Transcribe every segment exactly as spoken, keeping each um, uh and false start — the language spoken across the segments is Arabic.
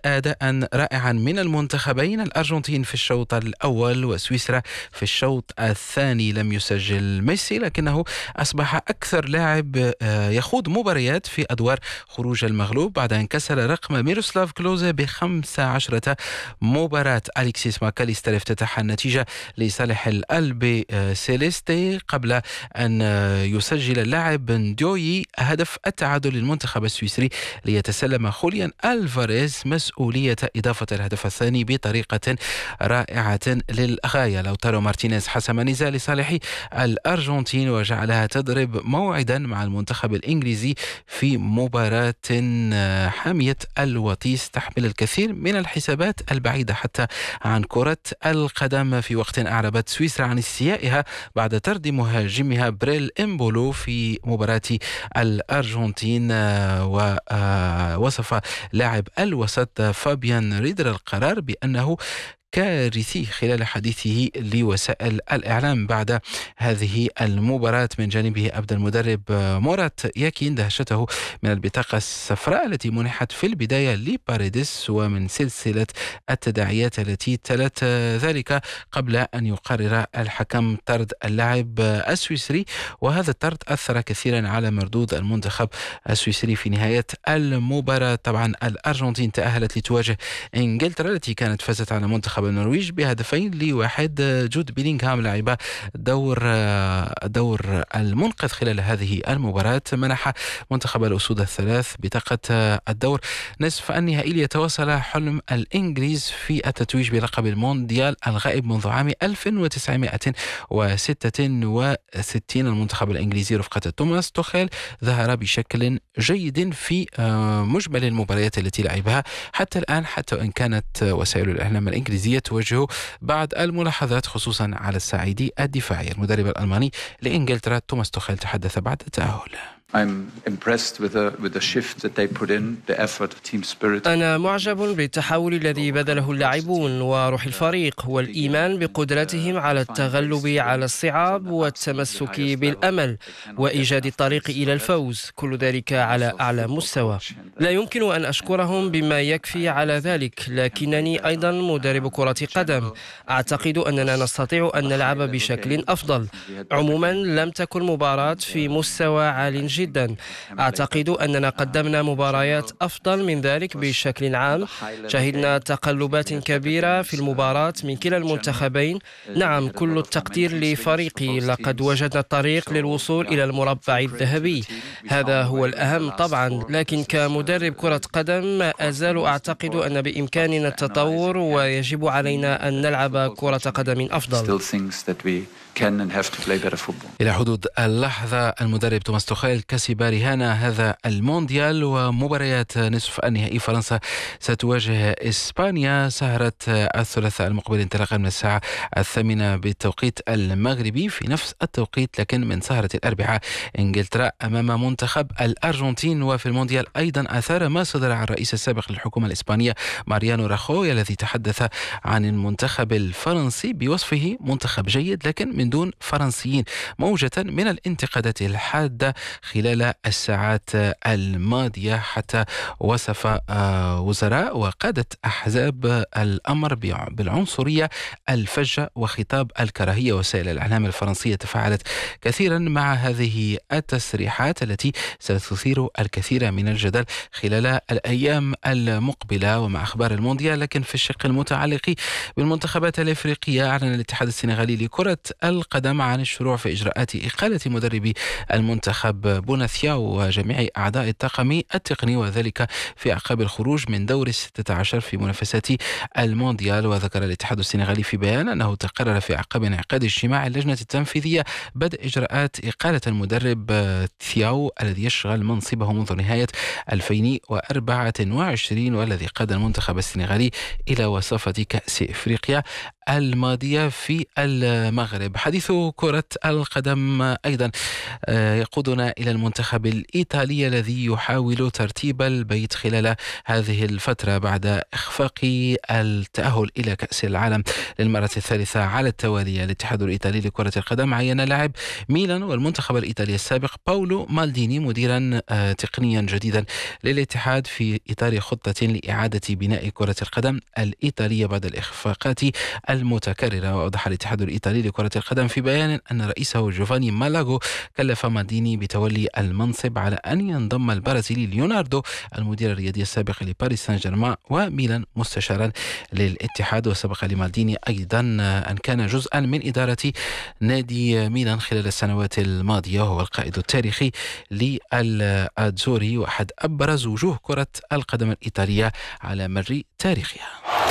أداء رائعا من المنتخبين الأرجنتين في الشوط الأول وسويسرا في الشوط الثاني. لم يسجل ميسي لكنه أصبح أكثر لاعب يخوض مباريات في أدوار خروج المغلوب بعد أن كسر رقم ميروسلاف كلوزا بخمس عشرة مباراة. أليكسيس ماكاليستر افتتح النتيجة لصالح الألبي سيليستي قبل أن يسجل اللاعب دوي هدف التعادل للمنتخب السويسري ليتسلم خوليان ألفاريز مسؤولية إضافة الهدف الثاني بطريقة رائعة للغاية. لوتارو مارتينيز حسم النزال لصالح الأرجنتين وجعلها تضرب موعدا مع المنتخب الإنجليزي في مباراة حامية الوطيس تحمل الكثير من الحسابات البعيدة حتى عن كرة القدم، في وقت أعربت سويسرا عن استيائها بعد طرد مهاجمها بريل إمبولو في مباراة الأرجنتين. ووصف لاعب الوسط فابيان ريدر القرار بأنه كارثي خلال حديثه لوسائل الإعلام بعد هذه المباراة. من جانبه أبدى المدرب مورات ياكين دهشته من البطاقة الصفراء التي منحت في البداية لباريدس ومن سلسلة التداعيات التي تلت ذلك قبل أن يقرر الحكم طرد اللاعب السويسري، وهذا الطرد أثر كثيرا على مردود المنتخب السويسري في نهاية المباراة. طبعا الأرجنتين تأهلت لتواجه إنجلترا التي كانت فازت على منتخب النرويج بهدفين لواحد. جود بيلينغهام لعب دور دور المنقذ خلال هذه المباراة، منح منتخب الأسود الثلاث بطاقة الدور نصف النهائي ليتواصل حلم الإنجليز في التتويج بلقب المونديال الغائب منذ عام ألف وتسعمائة وستة وستين. المنتخب الإنجليزي رفقة توماس توخيل ظهر بشكل جيد في مجمل المباريات التي لعبها حتى الآن، حتى وإن كانت وسائل الإعلام الإنجليزية توجه بعض الملاحظات خصوصا على الصعيد الدفاعي. المدرب الألماني لإنجلترا توماس توخيل تحدث بعد التأهل. أنا معجب بالتحول الذي بذله اللاعبون وروح الفريق والإيمان بقدرتهم على التغلب على الصعاب والتمسك بالأمل وإيجاد الطريق إلى الفوز، كل ذلك على أعلى مستوى. لا يمكن أن أشكرهم بما يكفي على ذلك، لكنني أيضا مدرب كرة قدم. أعتقد أننا نستطيع أن نلعب بشكل أفضل. عموما لم تكن مباراة في مستوى عال جدا جدا. أعتقد أننا قدمنا مباريات أفضل من ذلك بشكل عام. شهدنا تقلبات كبيرة في المباراة من كلا المنتخبين. نعم، كل التقدير لفريقي، لقد وجدنا الطريق للوصول إلى المربع الذهبي، هذا هو الأهم طبعا. لكن كمدرب كرة قدم ما أزال أعتقد أن بإمكاننا التطور ويجب علينا أن نلعب كرة قدم أفضل. إلى حدود اللحظة المدرب توماس توخيل كسب رهان هذا المونديال. ومباريات نصف النهائي فرنسا ستواجه إسبانيا سهرة الثلاثاء المقبل انطلاقا من الساعة الثامنة بالتوقيت المغربي، في نفس التوقيت لكن من سهرة الأربعاء إنجلترا أمام منتخب الأرجنتين. وفي المونديال أيضا أثار ما صدر عن الرئيس السابق للحكومة الإسبانية ماريانو راخوي الذي تحدث عن المنتخب الفرنسي بوصفه منتخب جيد لكن من دون فرنسيين، موجة من الانتقادات الحادة خلال الساعات الماضية. حتى وصف وزراء وقادة أحزاب الأمر بالعنصرية الفجة وخطاب الكراهية. وسائل الإعلام الفرنسية تفاعلت كثيرا مع هذه التصريحات التي ستثير الكثير من الجدل خلال الأيام المقبلة ومع أخبار المونديال. لكن في الشق المتعلق بالمنتخبات الإفريقية أعلن الاتحاد السنغالي لكرة القدم عن الشروع في إجراءات إقالة مدربي المنتخب بوناثياو وجميع أعضاء الطاقم التقني، وذلك في أعقاب الخروج من دور الستة عشر في منافسات المونديال. وذكر الاتحاد السنغالي في بيان أنه تقرر في أعقاب انعقاد اجتماع اللجنة التنفيذية بدء إجراءات إقالة المدرب ثياو الذي يشغل منصبه منذ نهاية ألفين وأربعة وعشرين والذي قاد المنتخب السنغالي إلى وصافة كأس إفريقيا الماضية في المغرب. حديث كرة القدم أيضا يقودنا إلى المنتخب الإيطالي الذي يحاول ترتيب البيت خلال هذه الفترة بعد إخفاق التأهل إلى كأس العالم للمرة الثالثة على التوالي. الاتحاد الإيطالي لكرة القدم عين لاعب ميلان والمنتخب الإيطالي السابق باولو مالديني مديرا تقنيا جديدا للاتحاد في إطار خطة لإعادة بناء كرة القدم الإيطالية بعد الإخفاقات المتكررة. وأوضح الاتحاد الإيطالي لكرة القدم في بيان أن رئيسه جوفاني مالاغو كلف مالديني بتولي المنصب على أن ينضم البرازيلي ليوناردو المدير الرياضي السابق لباريس سان جيرمان وميلان مستشارا للاتحاد. وسبق لمالديني أيضا أن كان جزءا من إدارة نادي ميلان خلال السنوات الماضية، وهو القائد التاريخي للأتزوري وأحد أبرز وجوه كرة القدم الإيطالية على مر تاريخها.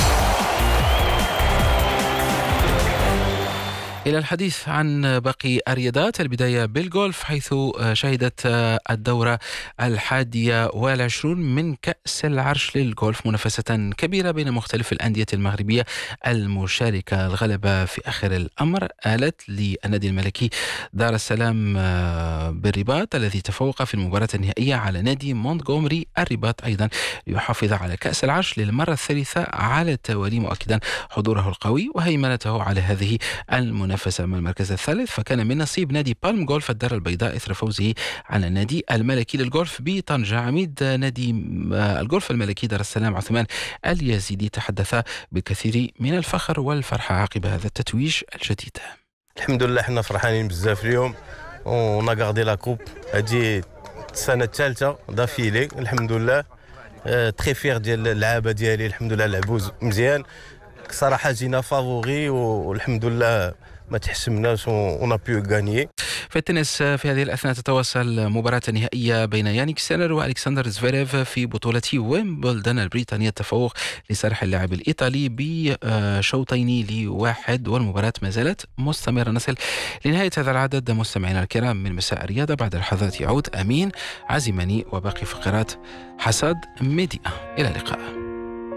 إلى الحديث عن باقي الرياضات، البداية بالجولف، حيث شهدت الدورة الحادية والعشرون من كأس العرش للجولف منافسة كبيرة بين مختلف الأندية المغربية المشاركة. الغلبة في آخر الأمر آلت للنادي الملكي دار السلام بالرباط الذي تفوق في المباراة النهائية على نادي مونتغومري الرباط أيضا ليحافظ على كأس العرش للمرة الثالثة على التوالي، مؤكدا حضوره القوي وهيمنته على هذه المنافسة. أما المركز الثالث فكان من نصيب نادي بالم جولف الدار البيضاء إثر فوزه على النادي الملكي للجولف بطنجة. عميد نادي الجولف الملكي دار السلام عثمان اليزيدي تحدث بكثير من الفخر والفرحة عقب هذا التتويج الجديد. الحمد لله حنا فرحانين بزاف اليوم ونا غاردي لا كوب، هذه السنة الثالثة دافيلي الحمد لله. تري فير ديال اللعابة ديالي، الحمد لله لعبوا مزيان صراحة، جينا فافوري والحمد لله ما تحسمناش ونا بيو غانيي. في التنس في هذه الأثناء تتواصل مباراة النهائية بين يانيك سينر وألكسندر زفيريف في بطولة ويمبلدون البريطانية، التفوق لصالح اللاعب الإيطالي بشوطين لواحد والمباراة ما زالت مستمرة. نصل لنهاية هذا العدد مستمعينا الكرام من مساء الرياضة. بعد لحظات يعود أمين عزيماني وباقي فقرات حصاد ميديا. إلى اللقاء.